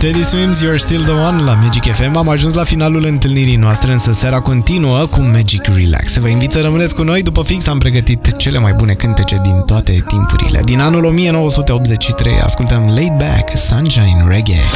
Teddy Swims, You're Still the One la Magic FM. Am ajuns la finalul întâlnirii noastre, însă seara continuă cu Magic Relax. Vă invit să rămâneți cu noi. După fix am pregătit cele mai bune cântece din toate timpurile. Din anul 1983 ascultăm Laid Back, Sunshine Reggae.